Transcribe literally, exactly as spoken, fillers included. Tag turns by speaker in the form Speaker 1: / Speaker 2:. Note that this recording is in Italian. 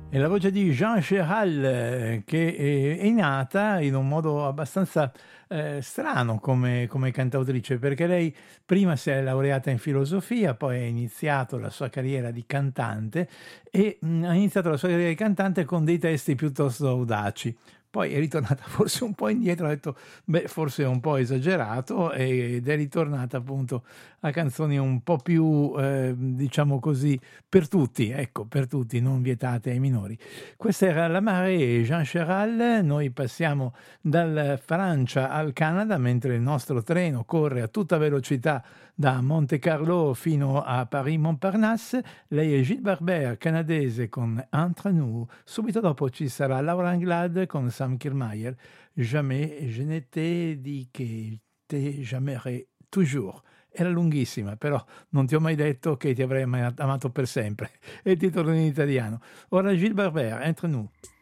Speaker 1: È la voce di Jean Chéral eh, che è, è nata in un modo abbastanza eh, strano come, come cantautrice, perché lei prima si è laureata in filosofia, poi ha iniziato la sua carriera di cantante e mh, ha iniziato la sua carriera di cantante con dei testi piuttosto audaci. Poi è ritornata forse un po' indietro, ha detto, beh, forse è un po' esagerato, ed è ritornata appunto a canzoni un po' più, eh, diciamo così, per tutti, ecco, per tutti, non vietate ai minori. Questa era La Marée, Jean Chéral. Noi passiamo dalla Francia al Canada mentre il nostro treno corre a tutta velocità da Monte Carlo fino a Paris-Montparnasse. Lei è Gilles Barbert, canadese, con Entre nous. Subito dopo ci sarà Laura Anglade con Sam Kirmayer. Jamais je n'étais dit que te j'aimerais toujours. Era lunghissima, però non ti ho mai detto che ti avrei mai amato per sempre. È il titolo in italiano. Ora Gilles Barbert, Entre nous.